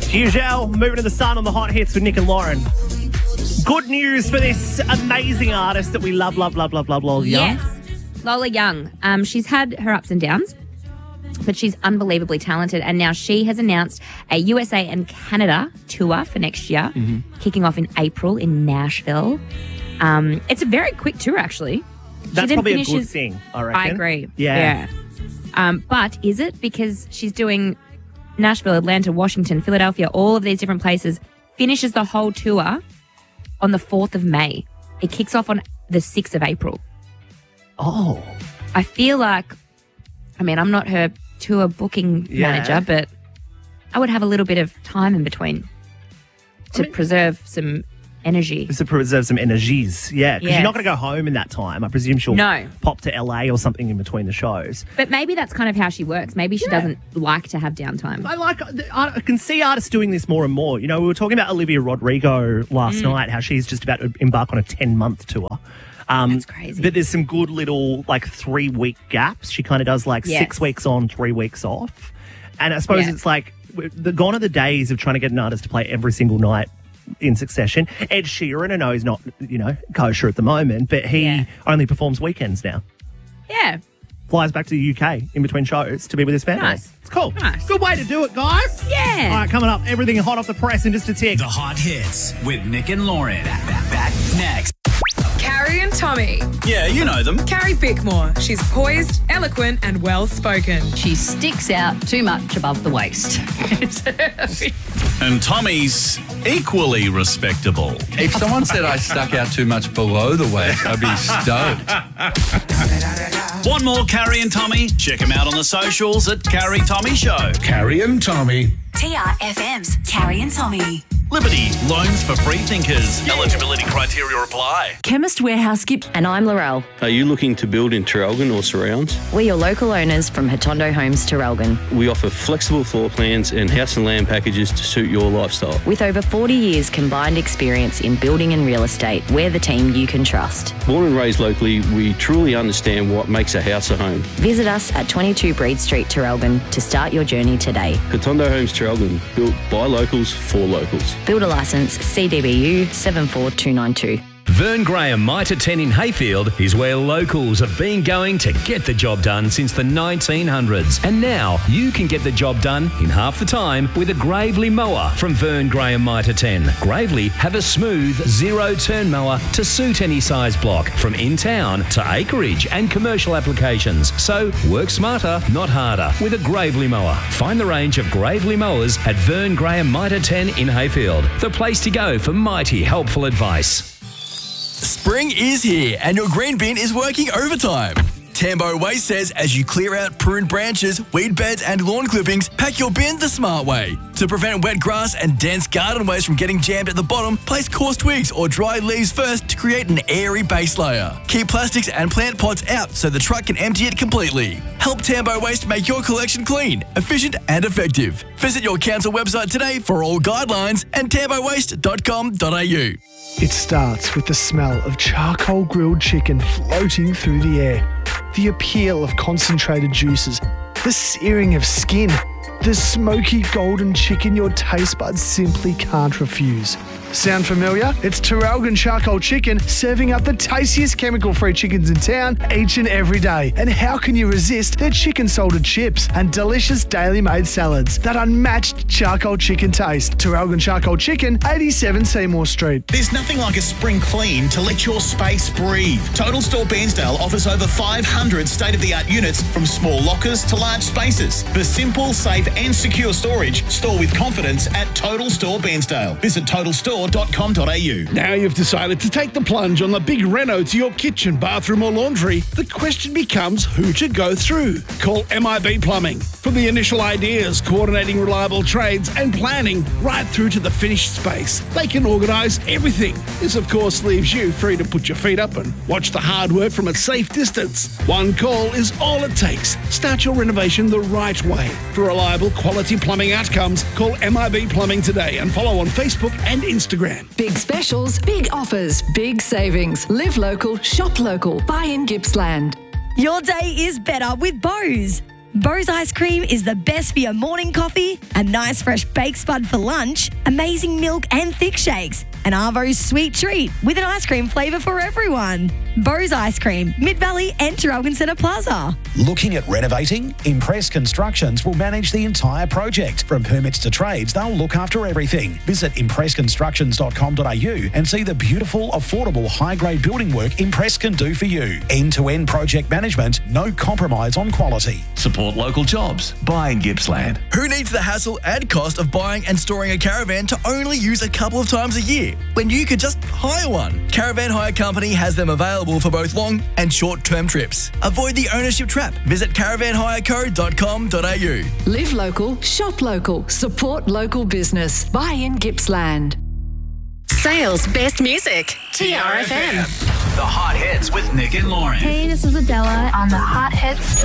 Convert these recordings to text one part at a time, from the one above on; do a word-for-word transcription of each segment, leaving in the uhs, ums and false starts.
Giselle, moving to the sun on the hot hits with Nick and Lauren. Good news for this amazing artist that we love, love, love, love, love, Lola Young. Yes, Lola Young. Um, she's had her ups and downs, but she's unbelievably talented. And now she has announced a U S A and Canada tour for next year, mm-hmm. kicking off in April in Nashville. Um, it's a very quick tour, actually. That's probably a good thing, I reckon. I agree. Yeah. yeah. Um, but is it? Because she's doing Nashville, Atlanta, Washington, Philadelphia, all of these different places, finishes the whole tour on the fourth of May. It kicks off on the sixth of April. Oh. I feel like, I mean, I'm not her tour booking Yeah. manager, but I would have a little bit of time in between to I mean- preserve some energy. Just to preserve some energies. Yeah, because Yes. you're not going to go home in that time. I presume she'll No. pop to L A or something in between the shows. But maybe that's kind of how she works. Maybe she Yeah. doesn't like to have downtime. I like. I can see artists doing this more and more. You know, we were talking about Olivia Rodrigo last Mm. night, how she's just about to embark on a ten-month tour. Um, That's crazy. But there's some good little, like, three-week gaps. She kind of does, like, Yes. six weeks on, three weeks off. And I suppose Yeah. it's like, the, gone are the days of trying to get an artist to play every single night in succession. Ed Sheeran, I know he's not, you know, kosher at the moment, but he Yeah. only performs weekends now. Yeah. Flies back to the U K in between shows to be with his family. Nice. It's cool. Nice. Good way to do it, guys. Yeah. All right, coming up, everything hot off the press in just a tick. The hot hits with Nick and Lauren. Back, back, back next. Carrie and Tommy. Yeah, you know them. Carrie Bickmore. She's poised, eloquent, and well-spoken. She sticks out too much above the waist. And Tommy's equally respectable. If someone said I stuck out too much below the waist, I'd be stoked. Want more Carrie and Tommy? Check them out on the socials at Carrie Tommy Show. Carrie and Tommy. T R F M's Carrie and Tommy. Liberty, loans for free thinkers. Eligibility criteria apply. Chemist Warehouse Skip. And I'm Laurel. Are you looking to build in Traralgon or surrounds? We're your local owners from Hatondo Homes Traralgon. We offer flexible floor plans and house and land packages to suit your lifestyle. With over forty years combined experience in building and real estate, we're the team you can trust. Born and raised locally, we truly understand what makes a house a home. Visit us at twenty-two Breed Street, Traralgon to start your journey today. Hatondo Homes Traralgon, built by locals for locals. Builder licence C D B U seven four two nine two. Vern Graham Mitre ten in Hayfield is where locals have been going to get the job done since the nineteen hundreds. And now you can get the job done in half the time with a Gravely mower from Vern Graham Mitre ten. Gravely have a smooth zero-turn mower to suit any size block, from in-town to acreage and commercial applications. So work smarter, not harder, with a Gravely mower. Find the range of Gravely mowers at Vern Graham Mitre ten in Hayfield, the place to go for mighty helpful advice. Spring is here and your green bin is working overtime. Tambo Waste says as you clear out pruned branches, weed beds and lawn clippings, pack your bin the smart way. To prevent wet grass and dense garden waste from getting jammed at the bottom, place coarse twigs or dried leaves first to create an airy base layer. Keep plastics and plant pots out so the truck can empty it completely. Help Tambo Waste make your collection clean, efficient and effective. Visit your council website today for all guidelines and tambo waste dot com dot a u. It starts with the smell of charcoal grilled chicken floating through the air, the appeal of concentrated juices, the searing of skin, the smoky golden chicken your taste buds simply can't refuse. Sound familiar? It's Traralgon Charcoal Chicken serving up the tastiest chemical-free chickens in town each and every day. And how can you resist their chicken salted chips and delicious daily made salads? That unmatched charcoal chicken taste. Traralgon Charcoal Chicken, eighty-seven Seymour Street. There's nothing like a spring clean to let your space breathe. Total Store Bairnsdale offers over five hundred state-of-the-art units, from small lockers to large spaces. For simple, safe and secure storage, store with confidence at Total Store Bairnsdale. Visit total store dot com dot a u. Now you've decided to take the plunge on the big reno to your kitchen, bathroom or laundry. The question becomes who to go through. Call M I B Plumbing. From the initial ideas, coordinating reliable trades and planning, right through to the finished space, they can organise everything. This of course leaves you free to put your feet up and watch the hard work from a safe distance. One call is all it takes. Start your renovation the right way. For reliable quality plumbing outcomes, call M I B Plumbing today and follow on Facebook and Instagram. Big specials, big offers, big savings. Live local, shop local. Buy in Gippsland. Your day is better with Bose. Bose Ice Cream is the best for your morning coffee, a nice fresh baked spud for lunch, amazing milk and thick shakes, and Arvo's sweet treat with an ice cream flavour for everyone. Bose Ice Cream, Mid-Valley and Traralgon Centre Plaza. Looking at renovating? Impress Constructions will manage the entire project. From permits to trades, they'll look after everything. Visit impress constructions dot com dot a u and see the beautiful, affordable, high-grade building work Impress can do for you. End-to-end project management, no compromise on quality. Support local jobs. Buy in Gippsland. Who needs the hassle and cost of buying and storing a caravan to only use a couple of times a year when you could just hire one? Caravan Hire Company has them available for both long and short-term trips. Avoid the ownership trap. Visit caravan hire co dot com dot a u. Live local, shop local, support local business. Buy in Gippsland. Sales Best Music. T R F M. The Hot Hits with Nick and Lauren. Hey, this is Adela on the Hot Hits.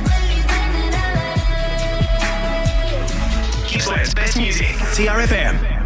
Gippsland's best music. T R F M.